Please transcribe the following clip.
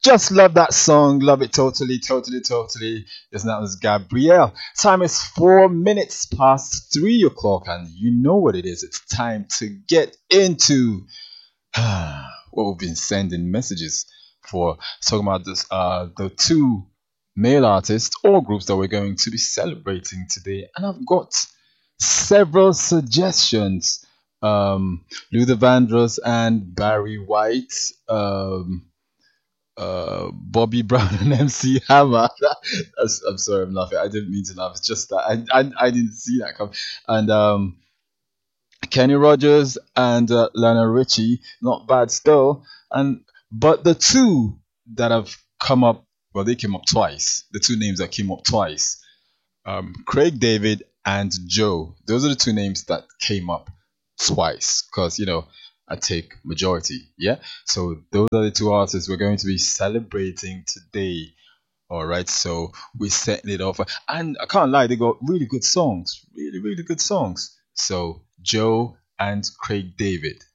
Just love that song. Love it totally, totally, totally. Yes, that was Gabrielle. Time is 4 minutes past 3 o'clock, and you know what it is. It's time to get into what we've been sending messages for. Talking about this, the two male artists or groups that we're going to be celebrating today, and I've got several suggestions. Luther Vandross and Barry White. Bobby Brown and MC Hammer. I'm sorry, I'm laughing. I didn't mean to laugh. It's just that I didn't see that come. And Kenny Rogers and Lionel Richie, not bad still. And but the two that have come up, well, they came up twice. The two names that came up twice, Craig David and Joe. Those are the two names that came up twice. Because I take majority. Yeah. So those are the two artists we're going to be celebrating today. All right. So we're setting it off, and I can't lie, they got really good songs. Really, really good songs. So Joe and Craig David.